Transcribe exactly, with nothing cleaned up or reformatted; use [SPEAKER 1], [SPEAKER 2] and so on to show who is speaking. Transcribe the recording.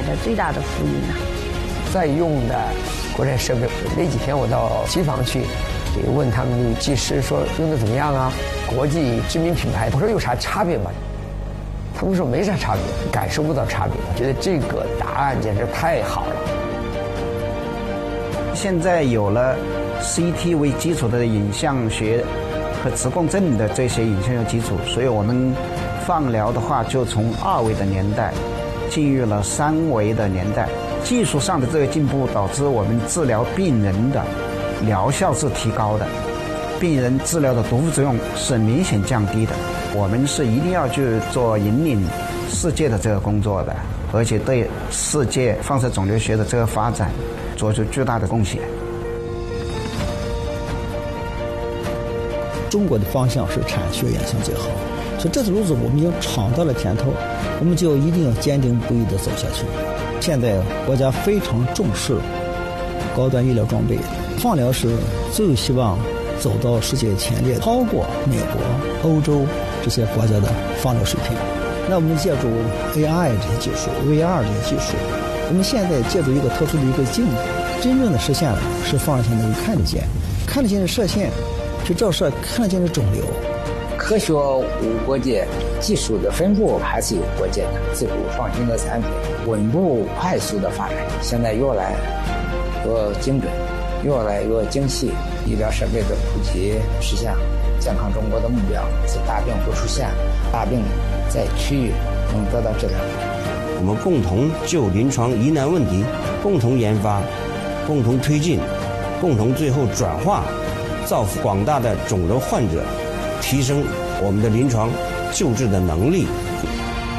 [SPEAKER 1] 的最大的福音呐。
[SPEAKER 2] 在用的国产设备，那几天我到机房去，也问他们技师说用的怎么样啊？国际知名品牌，我说有啥差别吗？他们说没啥差别，感受不到差别。我觉得这个答案简直太好了。
[SPEAKER 3] 现在有了 C T 为基础的影像学和磁共振的这些影像学基础，所以我们放疗的话就从二维的年代进入了三维的年代。技术上的这个进步导致我们治疗病人的疗效是提高的，病人治疗的毒副作用是明显降低的。我们是一定要去做引领世界的这个工作的，而且对世界放射肿瘤学的这个发展做出巨大的贡献。
[SPEAKER 4] 中国的方向是产学研相结合，所以这条路子我们已经尝到了甜头，我们就一定要坚定不移地走下去。现在国家非常重视高端医疗装备，放疗是最希望走到世界前列，超过美国、欧洲这些国家的放疗水平。那我们借助 A I 这些技术、V R 这些技术，我们现在借助一个特殊的一个镜子，真正的实现了是放射线能够看得见，看得见的射线去照射看得见的肿瘤。
[SPEAKER 5] 科学无国界，技术的分布还是有国界的。自主创新的产品稳步快速的发展，现在越来越精准，越来越精细。医疗设备的普及，实现健康中国的目标，是大病不出现，大病在区域能得到治疗。
[SPEAKER 6] 我们共同就临床疑难问题共同研发，共同推进，共同最后转化，造福广大的肿瘤患者，提升我们的临床救治的能力。